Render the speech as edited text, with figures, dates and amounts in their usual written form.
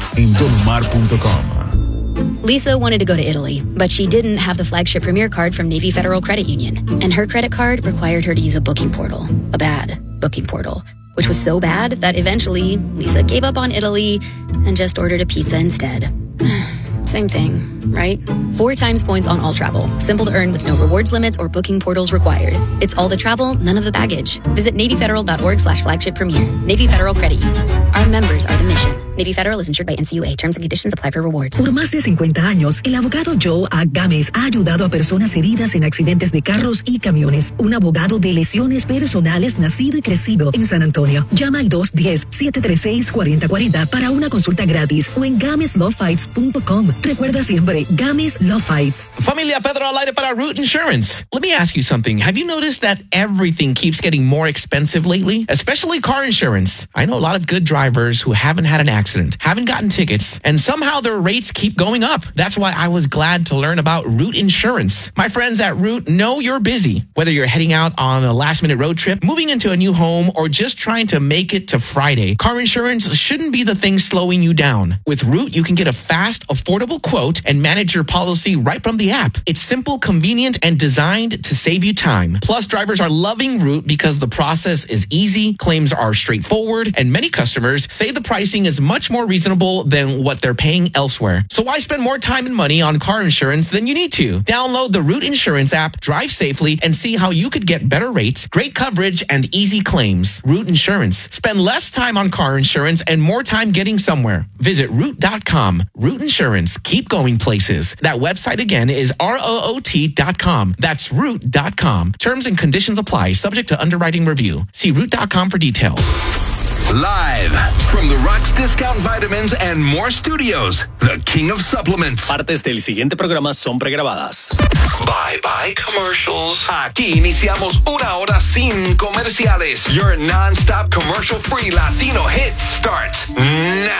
en donmar.com. Lisa wanted to go to Italy, but she didn't have the flagship Premier card from Navy Federal Credit Union, and her credit card required her to use a booking portal, a bad booking portal, which was so bad that eventually Lisa gave up on Italy and just ordered a pizza instead. Same thing, right? 4 times points on all travel. Simple to earn with no rewards limits or booking portals required. It's all the travel, none of the baggage. Visit NavyFederal.org/flagship premier. Navy Federal Credit Union. Our members are the mission. Navy Federal is insured by NCUA. Terms and conditions apply for rewards. Por más de 50 años, el abogado Joe Agames ha ayudado a personas heridas en accidentes de carros y camiones. Un abogado de lesiones personales nacido y crecido en San Antonio. Llama al 210-736-4040 para una consulta gratis o en GamesLawFights.com. Recuerda siempre, Games Law Fights. Familia, Pedro al aire para Root Insurance. Let me ask you something. Have you noticed that everything keeps getting more expensive lately? Especially car insurance. I know a lot of good drivers who haven't had an accident, haven't gotten tickets, and somehow their rates keep going up. That's why I was glad to learn about Root Insurance. My friends at Root know you're busy. Whether you're heading out on a last-minute road trip, moving into a new home, or just trying to make it to Friday, car insurance shouldn't be the thing slowing you down. With Root, you can get a fast, affordable quote and manage your policy right from the app. It's simple, convenient, and designed to save you time. Plus, drivers are loving Root because the process is easy, claims are straightforward, and many customers say the pricing is much more reasonable than what they're paying elsewhere. So why spend more time and money on car insurance than you need to? Download the Root Insurance app, drive safely, and see how you could get better rates, great coverage, and easy claims. Root Insurance. Spend less time on car insurance and more time getting somewhere. Visit Root.com. Root Insurance. Keep going places. That website again is ROOT.com. That's Root.com. Terms and conditions apply. Subject to underwriting review. See Root.com for details. Live from the Rocks Discount Vitamins and More Studios, the king of supplements. Partes del siguiente programa son pregrabadas. Bye commercials. Aquí iniciamos una hora sin comerciales. Your non-stop commercial-free Latino hit starts now.